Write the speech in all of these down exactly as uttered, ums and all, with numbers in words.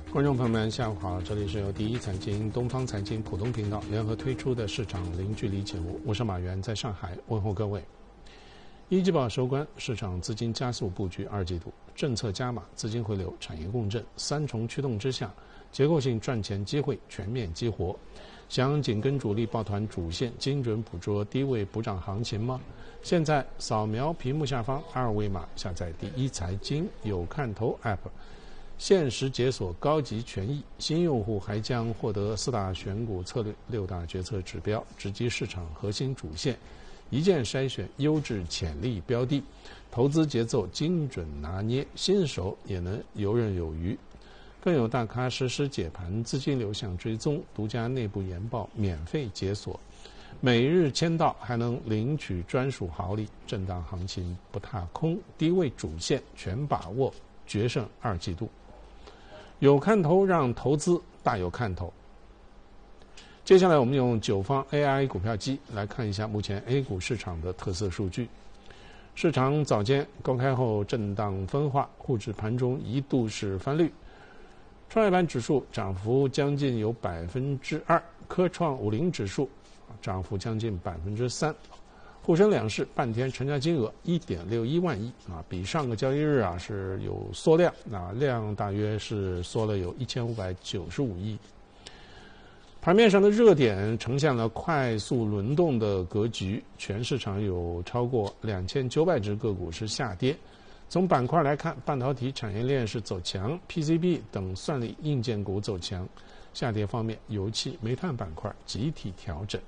观众朋友们，下午好，这里是由第一财经、东方财经浦东频道联合推出的市场零距离节目，我是马原，在上海问候各位。一季报收官，市场资金加速布局二季度，政策加码、资金回流、产业共振三重驱动之下，结构性赚钱机会全面激活。想紧跟主力抱团主线，精准捕捉低位补涨行情吗？现在扫描屏幕下方二维码，下载第一财经有看头 App， 限时解锁高级权益，新用户还将获得四大选股策略、六大决策指标，直击市场核心主线，一键筛选优质潜力标的，投资节奏精准拿捏，新手也能游刃有余。更有大咖实时解盘、资金流向追踪、独家内部研报免费解锁，每日签到还能领取专属好礼。震荡行情不踏空，低位主线全把握，决胜二季度。有看头，让投资大有看头。接下来我们用九方 A I 股票机来看一下目前 A 股市场的特色数据。市场早间高开后震荡分化，沪指盘中一度是翻绿。创业板指数涨幅将近有百分之二，科创五零指数涨幅将近百分之三，沪深两市半天成交金额一点六一万亿啊，比上个交易日啊是有缩量，啊量大约是缩了有一千五百九十五亿。盘面上的热点呈现了快速轮动的格局，全市场有超过两千九百只个股是下跌。从板块来看，半导体产业链是走强 ，P C B 等算力硬件股走强。下跌方面，油气、煤炭板块集体调整。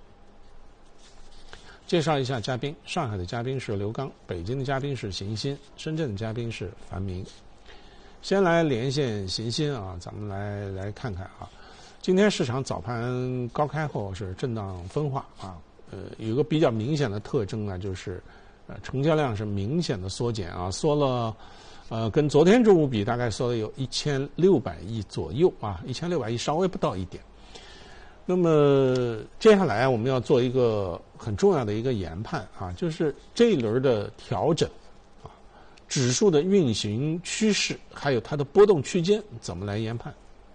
介绍一下嘉宾：上海的嘉宾是刘刚，北京的嘉宾是邢鑫，深圳的嘉宾是樊明。先来连线邢鑫啊，咱们来来看看啊。今天市场早盘高开后是震荡分化啊，呃，有个比较明显的特征呢，就是。呃，成交量是明显的缩减啊，缩了，呃，跟昨天中午比，大概缩了有一千六百亿左右啊，一千六百亿稍微不到一点。那么接下来我们要做一个很重要的一个研判啊，就是这一轮的调整啊，指数的运行趋势还有它的波动区间怎么来研判？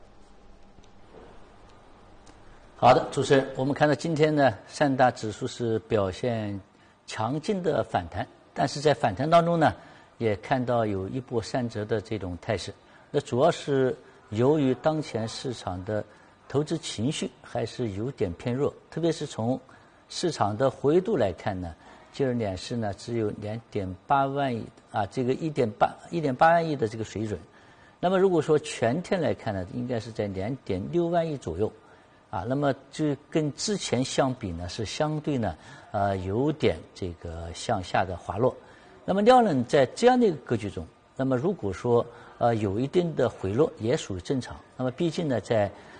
好的，主持人，我们看到今天呢，三大指数是表现强劲的反弹，但是在反弹当中呢，也看到有一波三折的这种态势。那主要是由于当前市场的投资情绪还是有点偏弱，特别是从市场的活跃度来看呢，今儿两市呢只有两点八万亿啊，这个一点八一点八万亿的这个水准。那么如果说全天来看呢，应该是在两点六万亿左右。啊，那么这跟之前相比呢，是相对呢，呃，有点这个向下的滑落。那么量能在这样的一个格局中，那么如果说呃有一定的回落，也属于正常。那么毕竟呢，在